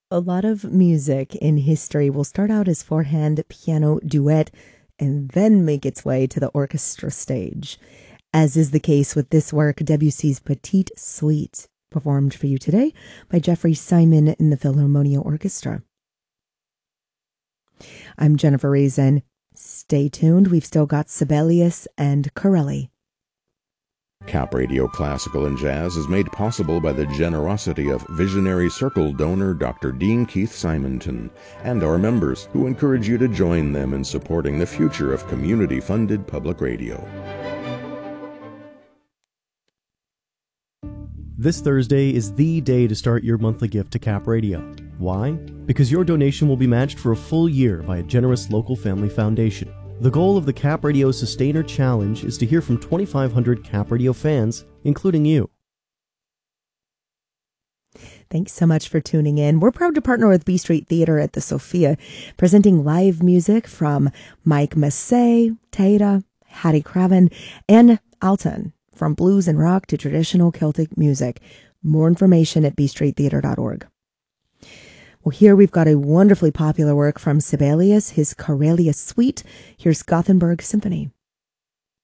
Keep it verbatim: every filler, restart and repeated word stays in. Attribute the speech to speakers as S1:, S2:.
S1: A lot of music in history will start out as four-hand piano duet and then make its way to the orchestra stage, as is the case with this work, Debussy's Petite Suite, performed for you today by Jeffrey Simon in the Philharmonia Orchestra. I'm Jennifer Reason. Stay tuned. We've still got Sibelius and Corelli.
S2: Cap Radio Classical and Jazz is made possible by the generosity of Visionary Circle donor Doctor Dean Keith Simonton and our members, who encourage you to join them in supporting the future of community-funded public radio.
S3: This Thursday is the day to start your monthly gift to Cap Radio. Why? Because your donation will be matched for a full year by a generous local family foundation. The goal of the Cap Radio Sustainer Challenge is to hear from twenty-five hundred Cap Radio fans, including you.
S1: Thanks so much for tuning in. We're proud to partner with B Street Theater at the Sophia, presenting live music from Mike Massey, Taita, Hattie Craven, and Alton, from blues and rock to traditional Celtic music. More information at b street theater dot org. Well, here we've got a wonderfully popular work from Sibelius, his Karelia Suite. Here's Gothenburg Symphony.